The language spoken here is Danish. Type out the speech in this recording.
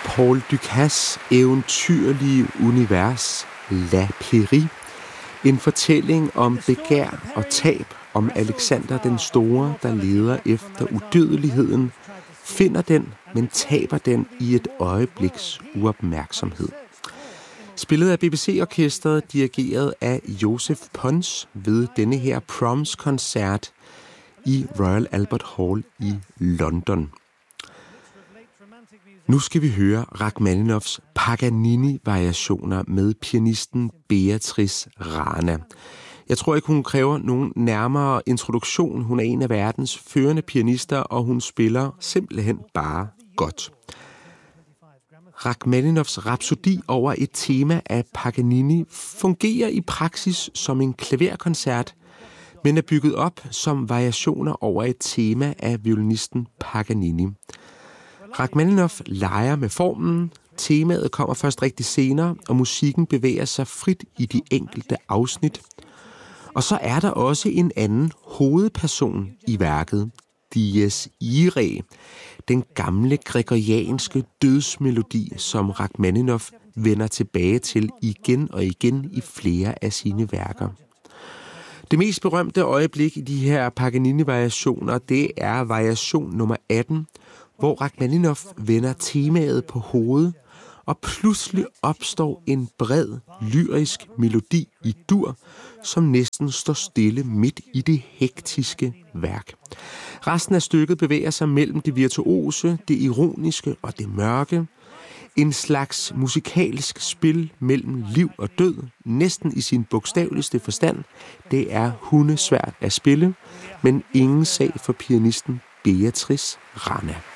Paul Dukas eventyrlige univers La Pairie. En fortælling om begær og tab, om Alexander den Store, der leder efter udødeligheden, finder den, men taber den i et øjebliks uopmærksomhed. Spillet af BBC-orkestret, dirigeret af Joseph Pons ved denne her Proms-koncert i Royal Albert Hall i London. Nu skal vi høre Rakhmaninovs Paganini-variationer med pianisten Beatrice Rana. Jeg tror ikke, hun kræver nogen nærmere introduktion. Hun er en af verdens førende pianister, og hun spiller simpelthen bare godt. Rakhmaninovs Rhapsodi over et tema af Paganini fungerer i praksis som en klaverkoncert, men er bygget op som variationer over et tema af violinisten Paganini. Rakhmaninov leger med formen, temaet kommer først rigtig senere, og musikken bevæger sig frit i de enkelte afsnit. Og så er der også en anden hovedperson i værket, Dies Irae, den gamle gregorianske dødsmelodi, som Rakhmaninov vender tilbage til igen og igen i flere af sine værker. Det mest berømte øjeblik i de her Paganini-variationer, det er variation nummer 18, hvor Rakhmaninov vender temaet på hovedet, og pludselig opstår en bred, lyrisk melodi i dur, som næsten står stille midt i det hektiske værk. Resten af stykket bevæger sig mellem det virtuose, det ironiske og det mørke. En slags musikalsk spil mellem liv og død, næsten i sin bogstaveligste forstand. Det er hundesvært at spille, men ingen sag for pianisten Beatrice Rana.